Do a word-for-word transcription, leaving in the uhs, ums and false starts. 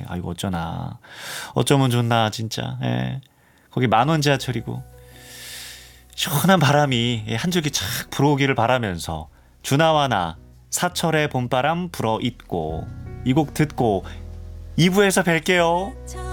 아이고 어쩌나 어쩌면 좋나 진짜. 예. 거기 만원 지하철이고 시원한 바람이 한 줄기 착 불어오기를 바라면서 준하와 나 사철의 봄바람 불어있고 이 곡 듣고 이 부에서 뵐게요.